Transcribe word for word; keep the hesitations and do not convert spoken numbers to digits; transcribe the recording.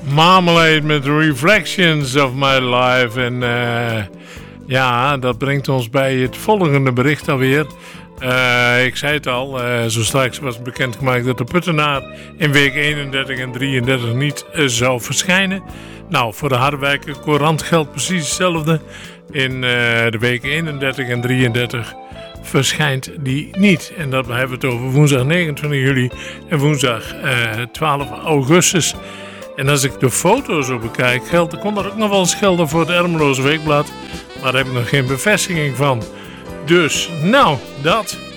Marmalade met Reflections of My Life. En uh, ja, dat brengt ons bij het volgende bericht alweer. Uh, ik zei het al, uh, zo straks was bekendgemaakt dat de Puttenaar in week eenendertig en drieëndertig niet uh, zou verschijnen. Nou, voor de Harderwijker Courant geldt precies hetzelfde. In uh, de week eenendertig en drieëndertig verschijnt die niet. En dat hebben we het over woensdag negenentwintig juli en woensdag uh, twaalf augustus. En als ik de foto's zo bekijk, geldt, kon er ook nog wel eens gelden voor het Ermeloze Weekblad. Maar daar heb ik nog geen bevestiging van. Dus, nou, dat...